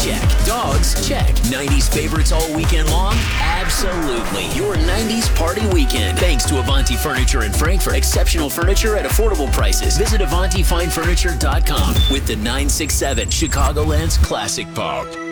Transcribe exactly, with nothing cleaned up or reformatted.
Check. Dogs? Check. nineties favorites all weekend long? Absolutely. Your nineties party weekend. Thanks to Avanti Furniture in Frankfurt. Exceptional furniture at affordable prices. Visit Avanti Fine Furniture dot com with the nine six seven Chicagoland's Classic Park.